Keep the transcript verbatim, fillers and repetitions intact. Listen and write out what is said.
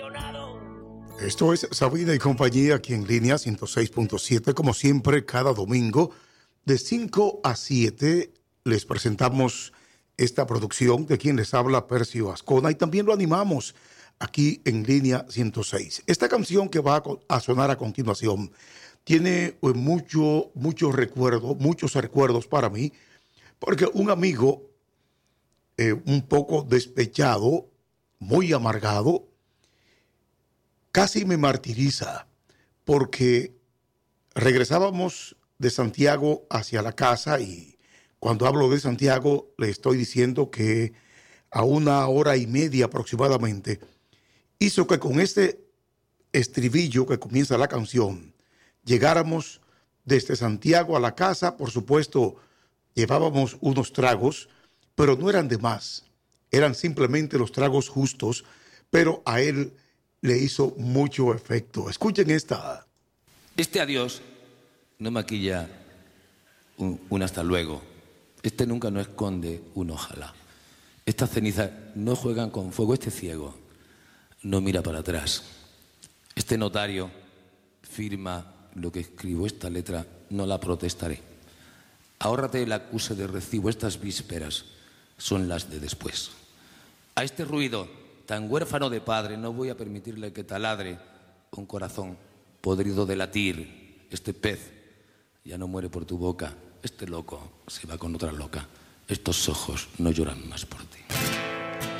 Esto es Sabina y compañía aquí en línea ciento seis punto siete. Como siempre, cada domingo de cinco a siete les presentamos esta producción de quien les habla, Percio Ascona, y también lo animamos aquí en línea ciento seis. Esta canción que va a sonar a continuación tiene mucho, muchos recuerdos, muchos recuerdos para mí, porque un amigo eh, un poco despechado, muy amargado, casi me martiriza porque regresábamos de Santiago hacia la casa y cuando hablo de Santiago le estoy diciendo que a una hora y media aproximadamente hizo que con este estribillo que comienza la canción llegáramos desde Santiago a la casa. Por supuesto, llevábamos unos tragos, pero no eran de más, eran simplemente los tragos justos, pero a él le hizo mucho efecto. Escuchen esta. Este adiós no maquilla un, un hasta luego. Este nunca no esconde un ojalá. Estas cenizas no juegan con fuego. Este ciego no mira para atrás. Este notario firma lo que escribo. Esta letra no la protestaré. Ahórrate el acuse de recibo. Estas vísperas son las de después. A este ruido tan huérfano de padre, no voy a permitirle que taladre un corazón podrido de latir. Este pez ya no muere por tu boca. Este loco se va con otra loca. Estos ojos no lloran más por ti.